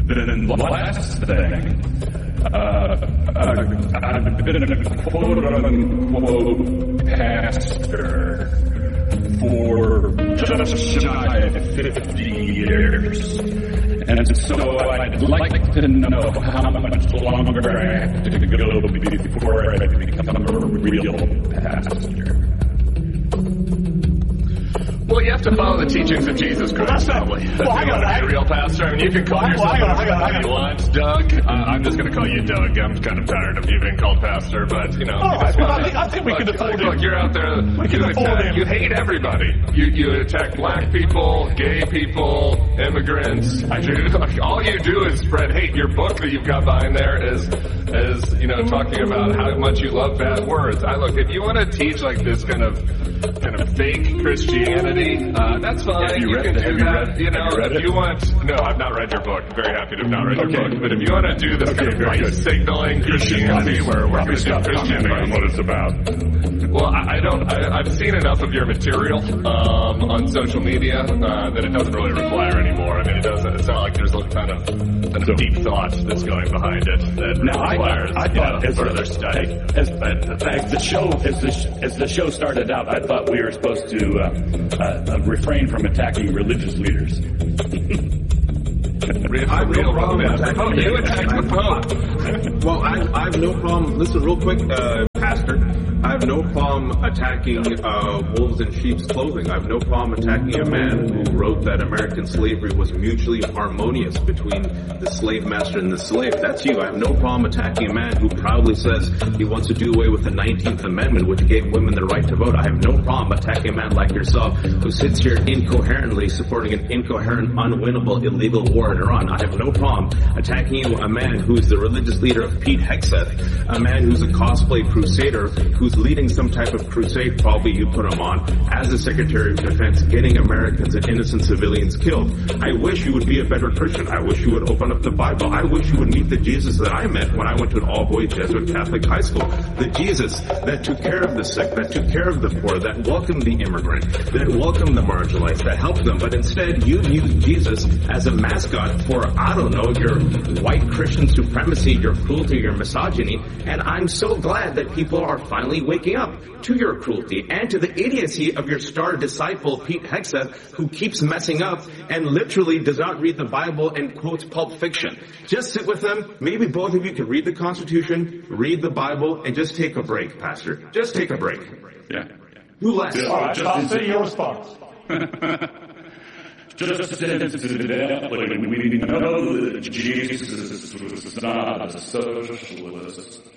Then the last thing, I've been a quote-unquote pastor for just shy of 50 years. And so I'd like to know how much longer I have to go before I become a real pastor. Well, you have to follow the teachings of Jesus Christ, probably. If you want to be a real pastor, I mean, you can call yourself whatever you want, Doug. I'm just going to call you Doug. I'm kind of tired of you being called pastor, but, you know. I think we can afford it. Look, you're out there. You hate everybody. You attack black people, gay people, immigrants. All you do is spread hate. Your book that you've got behind there is talking about how much you love bad words. Look, if you want to teach like this kind of fake Christianity, that's fine. You can do that. If you want. No, I've not read your book. Very happy to have not read your book. But if you want to do this kind of right signaling Christianity, where Christianity is what it's about. Well, I've seen enough of your material on social media that it doesn't really require anymore. I mean, it's not like there's a kind of deep thought that's going behind it that requires further study. As the show started out, I thought we were supposed to refrain from attacking religious leaders. I have no problem attacking you attacked the Pope. Well, I have no problem. Listen real quick, Pastor. I have no problem attacking wolves in sheep's clothing. I have no problem attacking a man who wrote that American slavery was mutually harmonious between the slave master and the slave. That's you. I have no problem attacking a man who proudly says he wants to do away with the 19th Amendment, which gave women the right to vote. I have no problem attacking a man like yourself who sits here incoherently supporting an incoherent, unwinnable, illegal war in Iran. I have no problem attacking you, a man who is the religious leader of Pete Hegseth, a man who's a cosplay crusader, who's leading some type of crusade, probably you put him on, as the Secretary of Defense, getting Americans and innocent civilians killed. I wish you would be a better Christian. I wish you would open up the Bible. I wish you would meet the Jesus that I met when I went to an all-boys Jesuit Catholic high school. The Jesus that took care of the sick, that took care of the poor, that welcomed the immigrant, that welcomed the marginalized, that helped them. But instead, you used Jesus as a mascot for, I don't know, your white Christian supremacy, your cruelty, your misogyny. And I'm so glad that people are finally waking up to your cruelty and to the idiocy of your star disciple, Pete Hegseth, who keeps messing up and literally does not read the Bible and quotes Pulp Fiction. Just sit with them. Maybe both of you could read the Constitution, read the Bible, and just take a break, Pastor. Just take a break. Yeah. Who less? All right, I'll say your response. Just incidentally, we know that Jesus was not a socialist.